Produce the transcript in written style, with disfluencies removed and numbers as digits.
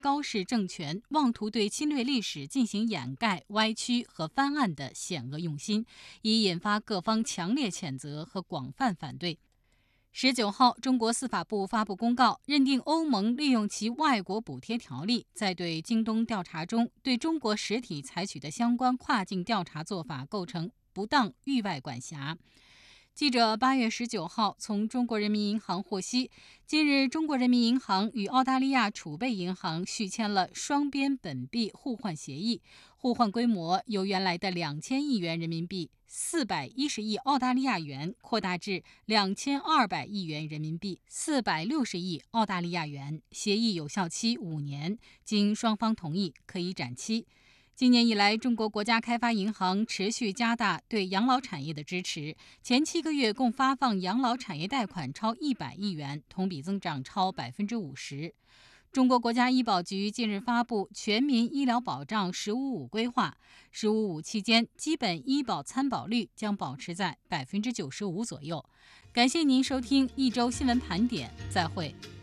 高氏政权妄图对侵略历史进行掩盖、歪曲和翻案的险恶用心，已引发各方强烈谴责和广泛反对。19号，中国司法部发布公告，认定欧盟利用其外国补贴条例，在对京东调查中对中国实体采取的相关跨境调查做法构成不当域外管辖。记者8月19号从中国人民银行获悉，近日中国人民银行与澳大利亚储备银行续签了双边本币互换协议，互换规模由原来的2000亿元人民币、410亿澳大利亚元扩大至2200亿元人民币、460亿澳大利亚元。协议有效期5年，经双方同意可以展期。今年以来，中国国家开发银行持续加大对养老产业的支持，前7个月共发放养老产业贷款超100亿元，同比增长超50%。中国国家医保局近日发布全民医疗保障“十五五”规划，“十五五”期间，基本医保参保率将保持在95%左右。感谢您收听一周新闻盘点，再会。